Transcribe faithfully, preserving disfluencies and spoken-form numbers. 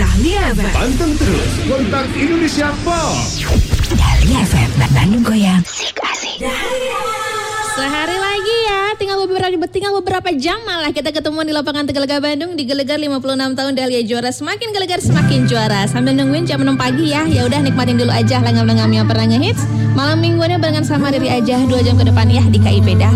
Dahlia F M. Panteng terus kontak Indonesia Pop. Dahlia F M, Bandung Goyang. Asik asik. Sehari lagi ya, tinggal beberapa tinggal beberapa jam malah kita ketemu di lapangan Tegalega Bandung di Gelegar lima puluh enam tahun Dahlia juara, semakin gelegar semakin juara. Sambil nungguin jam enam pagi ya, ya udah nikmatin dulu aja langgam-langgam yang pernah ngehits. Malam mingguannya barengan sama Riri aja dua jam ke depan ya di K I P Dah.